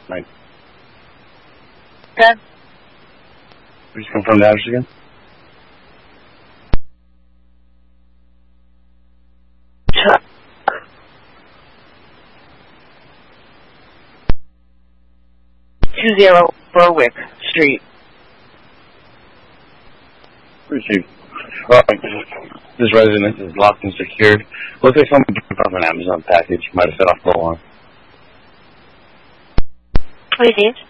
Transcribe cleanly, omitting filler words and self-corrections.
night. Okay. Please confirm the address again. Chuck. 20 Berwick Street. Received. This residence is locked and secured. Looks like someone dropped off an Amazon package. Might have set off the alarm. What is it?